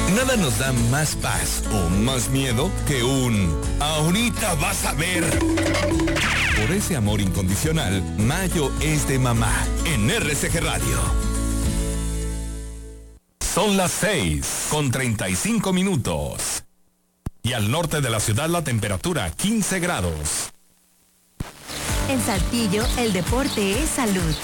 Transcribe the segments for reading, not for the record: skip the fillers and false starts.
Nada nos da más paz o más miedo que un "ahorita vas a ver". Por ese amor incondicional, mayo es de mamá en RCG Radio. Son las 6:35. Y al norte de la ciudad la temperatura 15 grados. En Saltillo, el deporte es salud.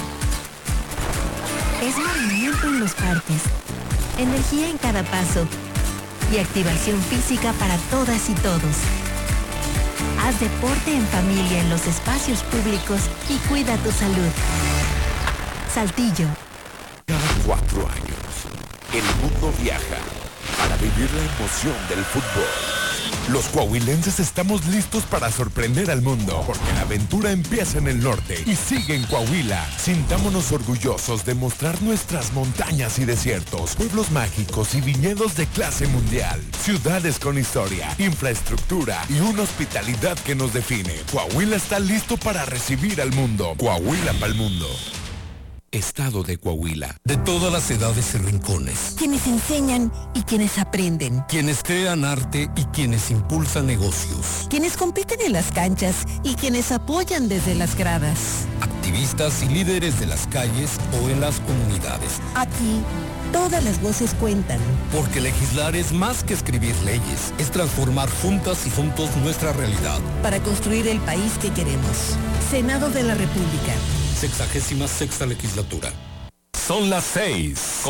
Es movimiento en los parques, energía en cada paso y activación física para todas y todos. Haz deporte en familia en los espacios públicos y cuida tu salud. Saltillo. Cada 4 años, el mundo viaja para vivir la emoción del fútbol. Los coahuilenses estamos listos para sorprender al mundo, porque la aventura empieza en el norte y sigue en Coahuila. Sintámonos orgullosos de mostrar nuestras montañas y desiertos, pueblos mágicos y viñedos de clase mundial, ciudades con historia, infraestructura y una hospitalidad que nos define. Coahuila está listo para recibir al mundo. Coahuila pa'l mundo. Estado de Coahuila. De todas las edades y rincones. Quienes enseñan y quienes aprenden. Quienes crean arte y quienes impulsan negocios. Quienes compiten en las canchas y quienes apoyan desde las gradas. Activistas y líderes de las calles o en las comunidades. Aquí, todas las voces cuentan. Porque legislar es más que escribir leyes. Es transformar juntas y juntos nuestra realidad. Para construir el país que queremos. Senado de la República. 66ª legislatura. Son las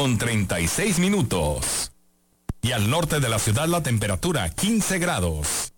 6:36. Y al norte de la ciudad la temperatura 15 grados.